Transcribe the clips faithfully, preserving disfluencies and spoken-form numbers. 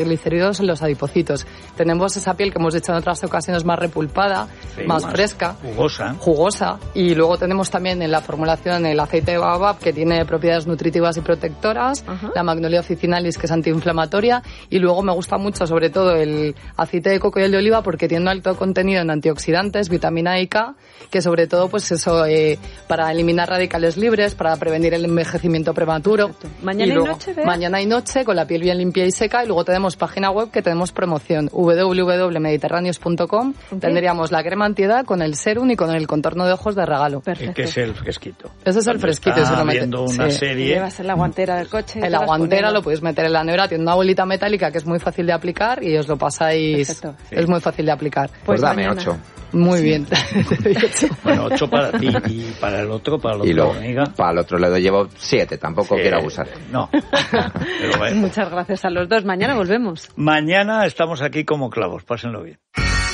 triglicéridos en los adipocitos. Tenemos esa piel que hemos dicho en otras ocasiones más repulpada, sí, más, más fresca, jugosa. jugosa. Y luego tenemos también en la formulación el aceite de baobab, que tiene propiedades nutritivas y protectoras, uh-huh. la Magnolia officinalis, que es antiinflamatoria, y luego me gusta mucho sobre todo el aceite de coco y el de oliva, porque tiene un alto contenido en antioxidantes, vitamina E y K, que sobre todo pues eso eh, para eliminar radicales libres, para prevenir el envejecimiento prematuro. Perfecto. Mañana y, y luego, noche, ¿ves? Mañana y noche, con la piel bien limpia y seca, y luego tenemos página web que tenemos promoción, doble u doble u doble u punto mediterráneos punto com. Okay. Tendríamos la crema antiedad con el serum y con el contorno de ojos de regalo. Perfecto. Que es el fresquito. Ese es el fresquito. Está viendo una sí. serie. Llevas en la guantera del coche. En la guantera lo podéis meter en la nevera, tiene una bolita metálica que es muy fácil de aplicar y os lo pasáis. Perfecto. Es sí. muy fácil de aplicar. Pues, pues dame mañana. ocho. Muy bien. Bueno, ocho para ti y para el otro, para el otro. Y luego, amiga. para el otro le llevo siete, tampoco sí. quiero abusar. No. Pero bueno. Muchas gracias a los dos. Mañana volvemos. Mañana estamos aquí como clavos. Pásenlo bien.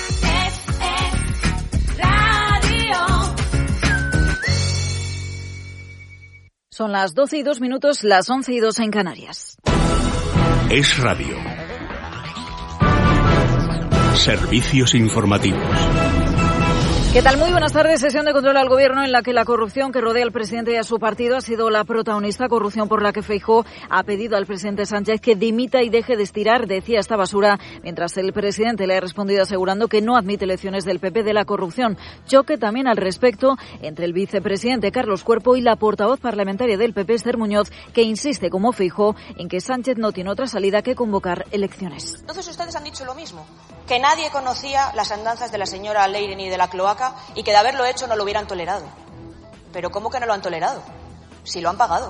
Son las doce y dos minutos, las once y dos en Canarias. Es Radio. Servicios informativos. ¿Qué tal? Muy buenas tardes. Sesión de control al Gobierno en la que la corrupción que rodea al presidente y a su partido ha sido la protagonista. Corrupción por la que Feijóo ha pedido al presidente Sánchez que dimita y deje de estirar, decía, esta basura, mientras el presidente le ha respondido asegurando que no admite lecciones del P P de la corrupción. Choque también al respecto entre el vicepresidente Carlos Cuerpo y la portavoz parlamentaria del P P, Esther Muñoz, que insiste, como Feijóo, en que Sánchez no tiene otra salida que convocar elecciones. Entonces ustedes han dicho lo mismo, que nadie conocía las andanzas de la señora Leire ni de la cloaca y que de haberlo hecho no lo hubieran tolerado. Pero ¿cómo que no lo han tolerado? Si lo han pagado.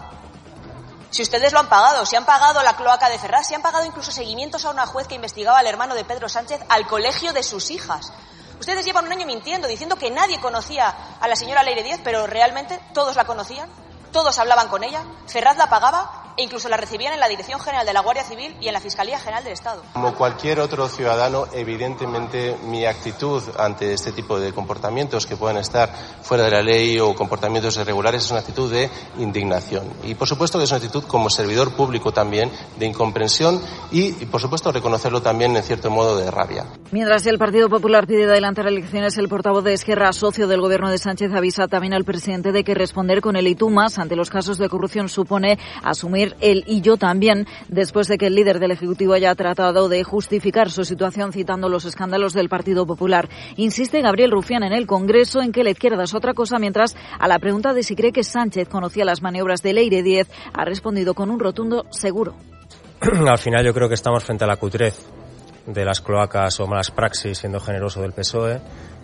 Si ustedes lo han pagado, si han pagado la cloaca de Ferraz, si han pagado incluso seguimientos a una juez que investigaba al hermano de Pedro Sánchez al colegio de sus hijas. Ustedes llevan un año mintiendo, diciendo que nadie conocía a la señora Leire Díez, pero realmente todos la conocían, todos hablaban con ella, Ferraz la pagaba e incluso la recibían en la Dirección General de la Guardia Civil y en la Fiscalía General del Estado. Como cualquier otro ciudadano, evidentemente mi actitud ante este tipo de comportamientos que puedan estar fuera de la ley o comportamientos irregulares es una actitud de indignación. Y por supuesto que es una actitud como servidor público también de incomprensión y, y por supuesto reconocerlo también en cierto modo de rabia. Mientras el Partido Popular pide adelantar elecciones, el portavoz de Esquerra, socio del Gobierno de Sánchez, avisa también al presidente de que responder con el y tú más ante los casos de corrupción supone asumir el y yo también, después de que el líder del Ejecutivo haya tratado de justificar su situación citando los escándalos del Partido Popular. Insiste Gabriel Rufián en el Congreso en que la izquierda es otra cosa, mientras a la pregunta de si cree que Sánchez conocía las maniobras de Leire Díez ha respondido con un rotundo seguro. Al final yo creo que estamos frente a la cutrez de las cloacas o malas praxis, siendo generoso, del P S O E,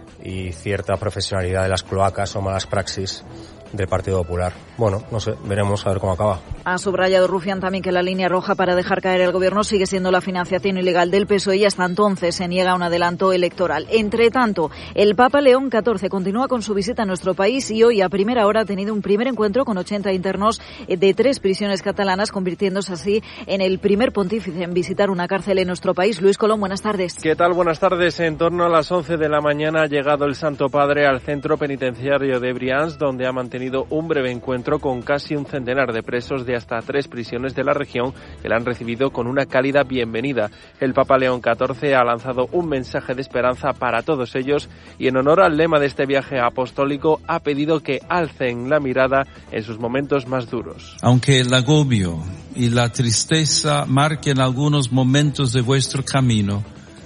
y cierta profesionalidad de las cloacas o malas praxis del Partido Popular. Bueno, no sé, veremos a ver cómo acaba. Ha subrayado Rufián también que la línea roja para dejar caer el Gobierno sigue siendo la financiación ilegal del P S O E y hasta entonces se niega un adelanto electoral. Entre tanto, el Papa León catorce continúa con su visita a nuestro país y hoy a primera hora ha tenido un primer encuentro con ochenta internos de tres prisiones catalanas, convirtiéndose así en el primer pontífice en visitar una cárcel en nuestro país. Luis Colón, buenas tardes. ¿Qué tal? Buenas tardes. En torno a las once de la mañana ha llegado el Santo Padre al centro penitenciario de Brians, donde ha mantenido un breve encuentro con casi un centenar de presos de hasta tres prisiones de la región que la han recibido con una cálida bienvenida. El Papa León catorce ha lanzado un mensaje de esperanza para todos ellos y en honor al lema de este viaje apostólico ha pedido que alcen la mirada en sus momentos más duros. Aunque el agobio y la tristeza marquen algunos momentos de vuestro camino,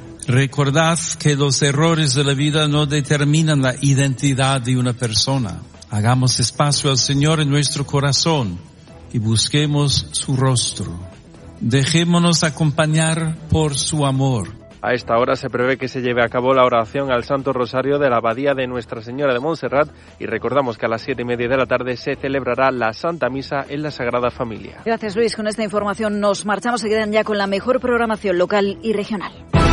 recordad que los errores de la vida no determinan la identidad de una persona. Hagamos espacio al Señor en nuestro corazón y busquemos su rostro. Dejémonos acompañar por su amor. A esta hora se prevé que se lleve a cabo la oración al Santo Rosario de la Abadía de Nuestra Señora de Montserrat y recordamos que a las siete y media de la tarde se celebrará la Santa Misa en la Sagrada Familia. Gracias, Luis. Con esta información nos marchamos, se quedan ya con la mejor programación local y regional.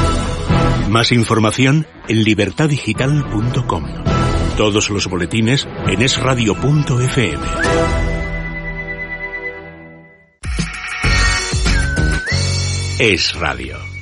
Más información en libertad digital punto com. Todos los boletines en es radio punto efe eme. Es Radio.